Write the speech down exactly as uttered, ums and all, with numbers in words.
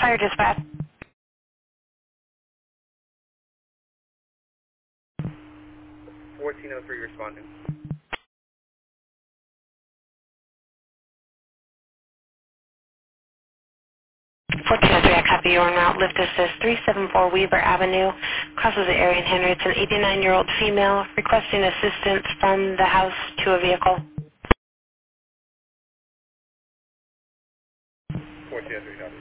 Fire dispatch. fourteen oh three responding. fourteen oh three, I copy you en route. Lift assist three seven four Weaver Avenue. Crosses the area in Henry. It's an eighty-nine-year-old female requesting assistance from the house to a vehicle. fourteen oh three, copy.